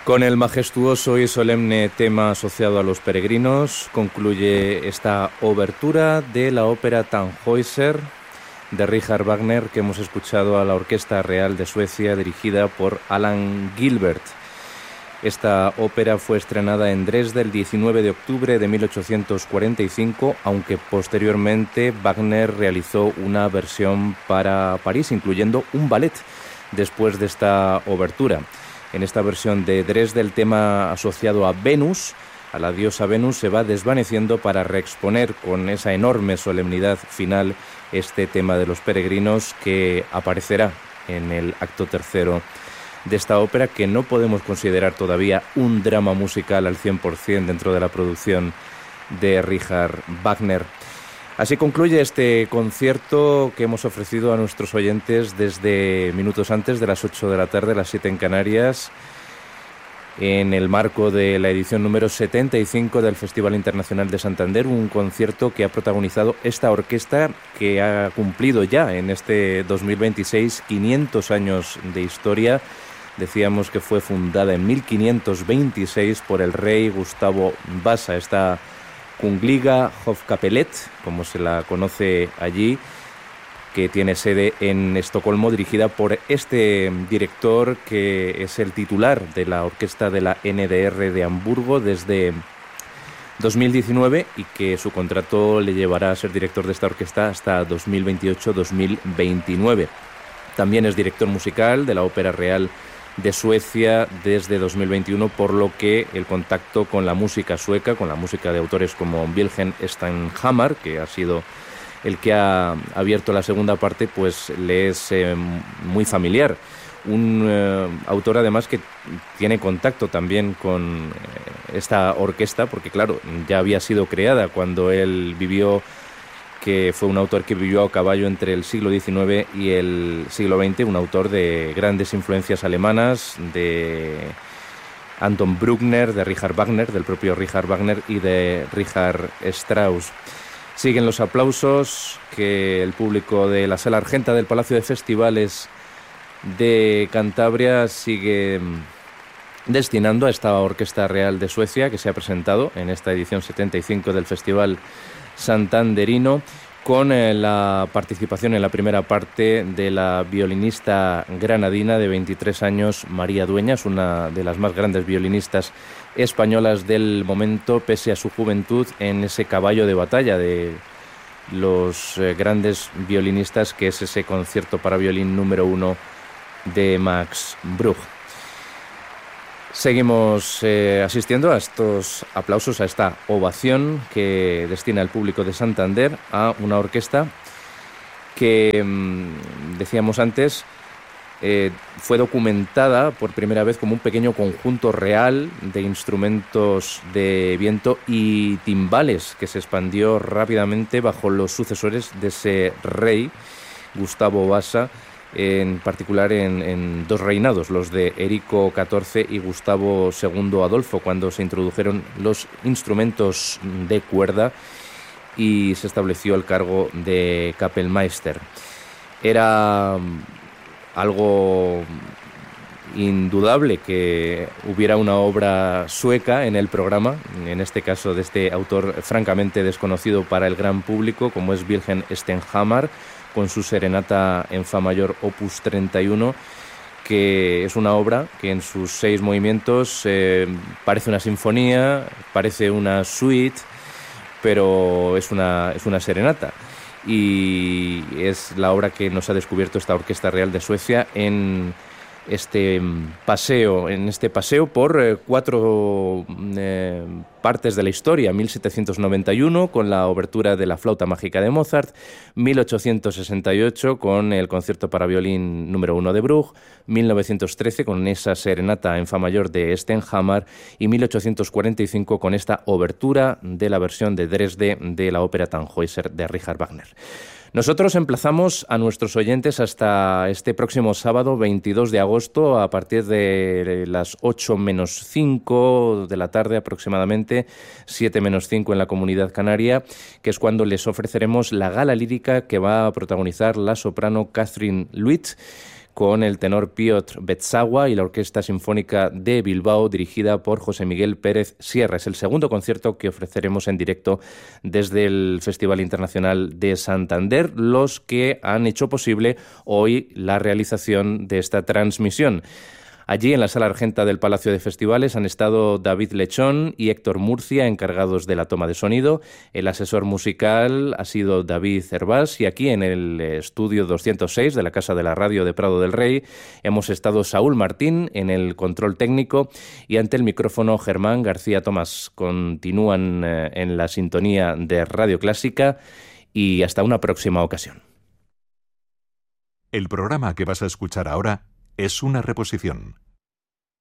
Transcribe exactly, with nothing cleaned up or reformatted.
Con el majestuoso y solemne tema asociado a los peregrinos, concluye esta obertura de la ópera Tannhäuser de Richard Wagner, que hemos escuchado a la Orquesta Real de Suecia, dirigida por Alan Gilbert. Esta ópera fue estrenada en Dresde el diecinueve de octubre de mil ochocientos cuarenta y cinco, aunque posteriormente Wagner realizó una versión para París, incluyendo un ballet después de esta obertura. En esta versión de Dresde, el tema asociado a Venus, a la diosa Venus, se va desvaneciendo para reexponer con esa enorme solemnidad final este tema de los peregrinos, que aparecerá en el acto tercero de esta ópera, que no podemos considerar todavía un drama musical al cien por ciento dentro de la producción de Richard Wagner. Así concluye este concierto que hemos ofrecido a nuestros oyentes desde minutos antes de las ocho de la tarde, las siete en Canarias, en el marco de la edición número setenta y cinco del Festival Internacional de Santander, un concierto que ha protagonizado esta orquesta, que ha cumplido ya en este dos mil veintiséis quinientos años de historia. Decíamos que fue fundada en mil quinientos veintiséis por el rey Gustavo Vasa, esta Kungliga Hofkapellet, como se la conoce allí, que tiene sede en Estocolmo, dirigida por este director, que es el titular de la orquesta de la N D R de Hamburgo desde dos mil diecinueve, y que su contrato le llevará a ser director de esta orquesta hasta dos mil veintiocho dos mil veintinueve. También es director musical de la Ópera Real de Suecia desde dos mil veintiuno, por lo que el contacto con la música sueca, con la música de autores como Wilhelm Stenhammar, que ha sido el que ha abierto la segunda parte, pues le es eh, muy familiar. Un eh, autor además que tiene contacto también con eh, esta orquesta, porque claro, ya había sido creada cuando él vivió, que fue un autor que vivió a caballo entre el siglo diecinueve y el siglo veinte, un autor de grandes influencias alemanas, de Anton Bruckner, de Richard Wagner, del propio Richard Wagner y de Richard Strauss. Siguen los aplausos que el público de la Sala Argenta del Palacio de Festivales de Cantabria sigue destinando a esta Orquesta Real de Suecia, que se ha presentado en esta edición setenta y cinco del Festival Santanderino, con eh, la participación en la primera parte de la violinista granadina de veintitrés años, María Dueñas, una de las más grandes violinistas españolas del momento, pese a su juventud, en ese caballo de batalla de los eh, grandes violinistas, que es ese concierto para violín número uno de Max Bruch. Seguimos eh, asistiendo a estos aplausos, a esta ovación que destina el público de Santander a una orquesta que, mmm, decíamos antes, eh, fue documentada por primera vez como un pequeño conjunto real de instrumentos de viento y timbales, que se expandió rápidamente bajo los sucesores de ese rey, Gustavo Vasa, en particular en, en dos reinados, los de Erico catorce y Gustavo segundo Adolfo, cuando se introdujeron los instrumentos de cuerda y se estableció el cargo de Kapellmeister. Era algo indudable que hubiera una obra sueca en el programa, en este caso de este autor francamente desconocido para el gran público, como es Wilhelm Stenhammar, con su serenata en fa mayor opus treinta y uno, que es una obra que en sus seis movimientos eh, parece una sinfonía, parece una suite, pero es una, es una serenata. Y es la obra que nos ha descubierto esta Orquesta Real de Suecia en este paseo, en este paseo por eh, cuatro eh, partes de la historia: mil setecientos noventa y uno con la obertura de la Flauta Mágica de Mozart, mil ochocientos sesenta y ocho con el concierto para violín número uno de Bruch, mil novecientos trece con esa serenata en fa mayor de Stenhammar y mil ochocientos cuarenta y cinco con esta obertura de la versión de Dresde de la ópera Tannhäuser de Richard Wagner. Nosotros emplazamos a nuestros oyentes hasta este próximo sábado veintidós de agosto a partir de las ocho menos cinco de la tarde aproximadamente, siete menos cinco en la Comunidad Canaria, que es cuando les ofreceremos la gala lírica que va a protagonizar la soprano Catherine Luit, con el tenor Piotr Betsawa y la Orquesta Sinfónica de Bilbao, dirigida por José Miguel Pérez Sierra. Es el segundo concierto que ofreceremos en directo desde el Festival Internacional de Santander, los que han hecho posible hoy la realización de esta transmisión. Allí, en la Sala Argenta del Palacio de Festivales, han estado David Lechón y Héctor Murcia, encargados de la toma de sonido. El asesor musical ha sido David Cervás, y aquí en el estudio doscientos seis de la Casa de la Radio de Prado del Rey hemos estado Saúl Martín en el control técnico y ante el micrófono Germán García Tomás. Continúan eh, en la sintonía de Radio Clásica y hasta una próxima ocasión. El programa que vas a escuchar ahora es una reposición.